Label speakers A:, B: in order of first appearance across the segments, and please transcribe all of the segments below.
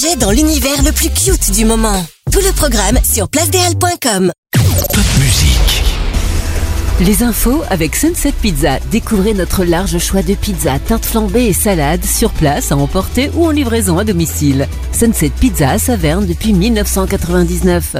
A: plongez dans l'univers le plus cute du moment. Tout le programme sur placedéal.com.
B: Top musique.
C: Les infos avec Sunset Pizza. Découvrez notre large choix de pizzas, tartes flambées et salades sur place, à emporter ou en livraison à domicile. Sunset Pizza à Saverne depuis 1999.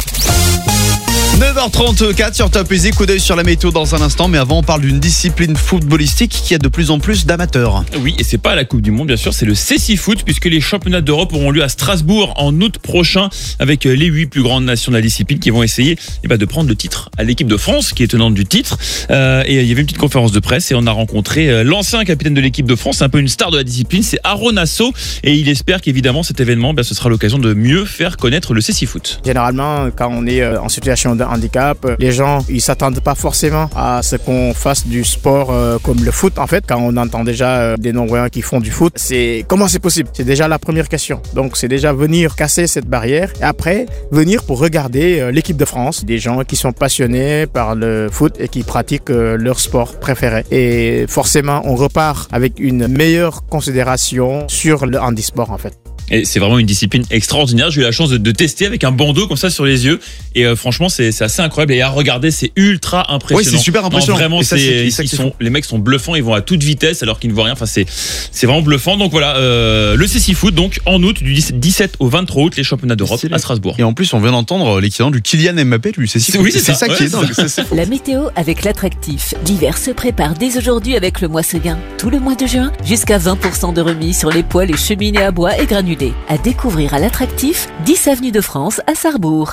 D: 9h34 sur Top Music, coup d'œil sur la météo dans un instant, mais avant on parle d'une discipline footballistique qui a de plus en plus d'amateurs.
E: Oui, et c'est pas la Coupe du Monde bien sûr, c'est le Cécifoot, puisque les championnats d'Europe auront lieu à Strasbourg en août prochain, avec les 8 plus grandes nations de la discipline qui vont essayer de prendre le titre à l'équipe de France, qui est tenante du titre. Et il y avait une petite conférence de presse et on a rencontré l'ancien capitaine de l'équipe de France, c'est un peu une star de la discipline, c'est Aaron Asso, et il espère qu'évidemment cet événement, ce sera l'occasion de mieux faire connaître le Cécifoot.
F: Généralement, quand on est en situation de handicap, les gens ils s'attendent pas forcément à ce qu'on fasse du sport comme le foot. En fait, quand on entend déjà des non-voyants qui font du foot, c'est comment c'est possible? C'est déjà la première question. Donc c'est déjà venir casser cette barrière et après venir pour regarder l'équipe de France, des gens qui sont passionnés par le foot et qui pratiquent leur sport préféré. Et forcément, on repart avec une meilleure considération sur le handisport en fait.
E: Et c'est vraiment une discipline extraordinaire. J'ai eu la chance de tester avec un bandeau comme ça sur les yeux. Et franchement, c'est assez incroyable. Et à regarder, c'est ultra impressionnant.
D: Oui, c'est super impressionnant.
E: Non, vraiment, les mecs sont bluffants. Ils vont à toute vitesse alors qu'ils ne voient rien. Enfin, c'est vraiment bluffant. Donc voilà, le Cécifoot, donc en août, du 17 au 23 août, les championnats d'Europe à Strasbourg.
D: Et en plus, on vient d'entendre l'équivalent du Kylian Mbappé, lui.
E: Oui, c'est
D: ça qui est dingue.
C: La météo avec l'attractif. L'hiver se prépare dès aujourd'hui avec le mois Seguin. Tout le mois de juin, jusqu'à 20% de remise sur les poêles et cheminées à bois et granulés. À découvrir à l'attractif, 10 avenue de France à Sarrebourg.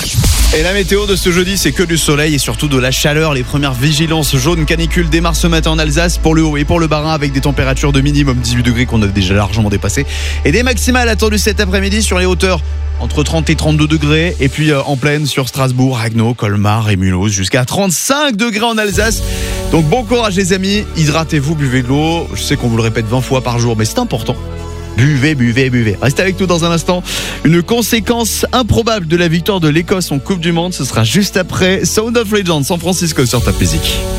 D: Et la météo de ce jeudi, c'est que du soleil et surtout de la chaleur. Les premières vigilances jaunes canicule démarrent ce matin en Alsace pour le Haut et pour le Bas-Rhin, avec des températures de minimum 18 degrés qu'on a déjà largement dépassées. Et des maximales attendues cet après-midi sur les hauteurs entre 30 et 32 degrés. Et puis en plaine sur Strasbourg, Haguenau, Colmar et Mulhouse, jusqu'à 35 degrés en Alsace. Donc bon courage les amis, hydratez-vous, buvez de l'eau. Je sais qu'on vous le répète 20 fois par jour, mais c'est important. Buvez, buvez, buvez. Restez avec nous dans un instant. Une conséquence improbable de la victoire de l'Écosse en Coupe du Monde, ce sera juste après Sound of Legends San Francisco sur Top Music.